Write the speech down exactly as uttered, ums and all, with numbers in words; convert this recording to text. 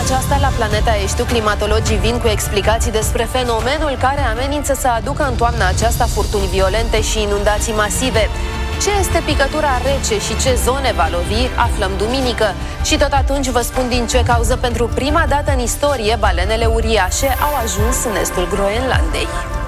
aceasta, la Planeta Eștiu, climatologii vin cu explicații despre fenomenul care amenință să aducă în toamna aceasta furtuni violente și inundații masive. Ce este picătura rece și ce zone va lovi, aflăm duminică. Și tot atunci vă spun din ce cauză pentru prima dată în istorie balenele uriașe au ajuns în estul Groenlandei.